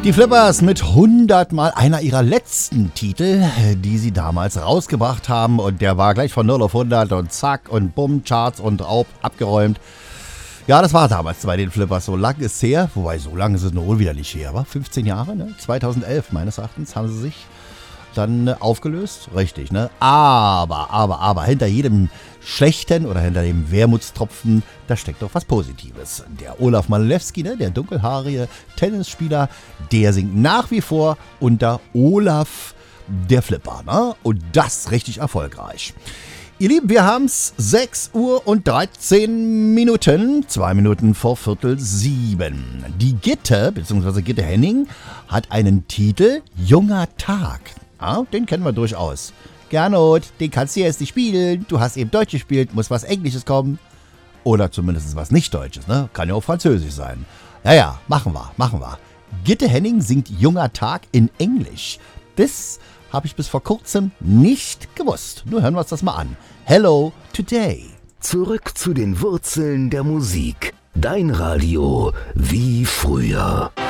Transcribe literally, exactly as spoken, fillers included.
Die Flippers mit hundert Mal einer ihrer letzten Titel, die sie damals rausgebracht haben. Und der war gleich von null auf hundert und zack und bumm, Charts und auf, abgeräumt. Ja, das war damals bei den Flippers. So lang ist es her. Wobei, so lange ist es nun wieder nicht her. Aber fünfzehn Jahre, ne? zweitausendelf meines Erachtens haben sie sich dann äh, aufgelöst. Richtig, ne? Aber, aber, aber, hinter jedem Schlechten oder hinter dem Wermutstropfen, da steckt doch was Positives. Der Olaf Malewski, ne, der dunkelhaarige Tennisspieler, der singt nach wie vor unter Olaf der Flipper, ne? Und das richtig erfolgreich. Ihr Lieben, wir haben's sechs Uhr und dreizehn Minuten, zwei Minuten vor Viertel sieben. Die Gitte, beziehungsweise Gitte Henning, hat einen Titel Junger Tag. Ja, den kennen wir durchaus. Gernot, den kannst du jetzt nicht spielen. Du hast eben Deutsch gespielt, muss was Englisches kommen. Oder zumindest was nicht Deutsches, ne? Kann ja auch Französisch sein. Ja, ja, machen wir, machen wir. Gitte Henning singt Junger Tag in Englisch. Das habe ich bis vor kurzem nicht gewusst. Nur hören wir uns das mal an. Hello Today. Zurück zu den Wurzeln der Musik. Dein Radio wie früher.